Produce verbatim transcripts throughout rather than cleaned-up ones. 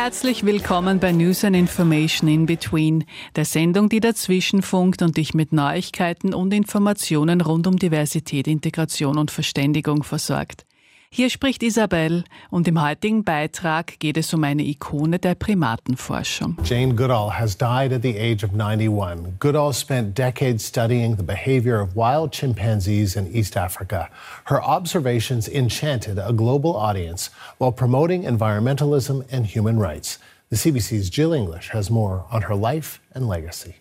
Herzlich willkommen bei News and Information in Between, der Sendung, die dazwischen funkt und dich mit Neuigkeiten und Informationen rund um Diversität, Integration und Verständigung versorgt. Hier spricht Isabel und im heutigen Beitrag geht es um eine Ikone der Primatenforschung. Jane Goodall has died at the age of ninety-one. Goodall spent decades studying the behavior of wild chimpanzees in East Africa. Her observations enchanted a global audience while promoting environmentalism and human rights. The C B C's Jill English has more on her life and legacy.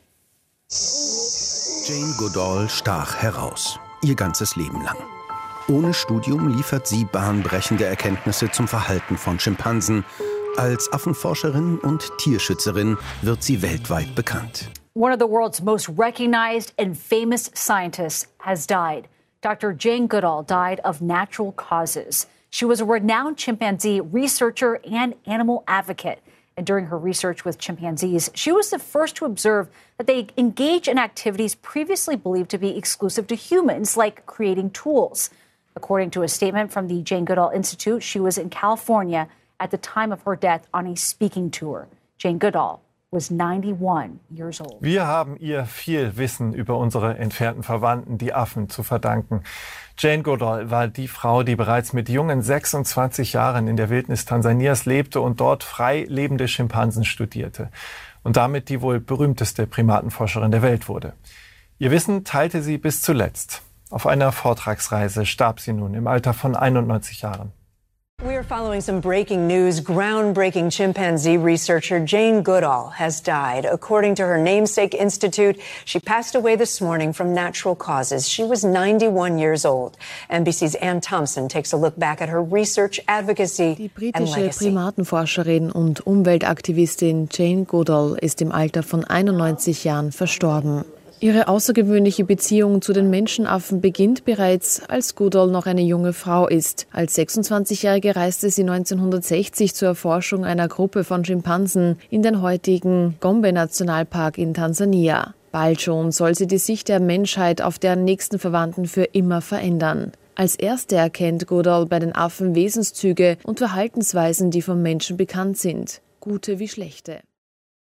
Jane Goodall stach heraus, ihr ganzes Leben lang. Ohne Studium liefert sie bahnbrechende Erkenntnisse zum Verhalten von Schimpansen. Als Affenforscherin und Tierschützerin wird sie weltweit bekannt. One of the world's most recognized and famous scientists has died. Doctor Jane Goodall died of natural causes. She was a renowned chimpanzee researcher and animal advocate. And during her research with chimpanzees, she was the first to observe that they engage in activities previously believed to be exclusive to humans, like creating tools. According to a statement from the Jane Goodall Institute, she was in California at the time of her death on a speaking tour. Jane Goodall was ninety-one years old. Wir haben ihr viel Wissen über unsere entfernten Verwandten, die Affen, zu verdanken. Jane Goodall war die Frau, die bereits mit jungen sechsundzwanzig Jahren in der Wildnis Tansanias lebte und dort frei lebende Schimpansen studierte und damit die wohl berühmteste Primatenforscherin der Welt wurde. Ihr Wissen teilte sie bis zuletzt. Auf einer Vortragsreise starb sie nun im Alter von einundneunzig Jahren. We are following some breaking news. Groundbreaking chimpanzee researcher Jane Goodall has died. According to her namesake institute, she passed away this morning from natural causes. She was ninety-one years old. N B C's Ann Thompson takes a look back at her research, advocacy Die britische Primatenforscherin und Umweltaktivistin Jane Goodall ist im Alter von einundneunzig Jahren verstorben. Ihre außergewöhnliche Beziehung zu den Menschenaffen beginnt bereits, als Goodall noch eine junge Frau ist. Als sechsundzwanzigjährige reiste sie neunzehnhundertsechzig zur Erforschung einer Gruppe von Schimpansen in den heutigen Gombe-Nationalpark in Tansania. Bald schon soll sie die Sicht der Menschheit auf deren nächsten Verwandten für immer verändern. Als erste erkennt Goodall bei den Affen Wesenszüge und Verhaltensweisen, die vom Menschen bekannt sind, gute wie schlechte.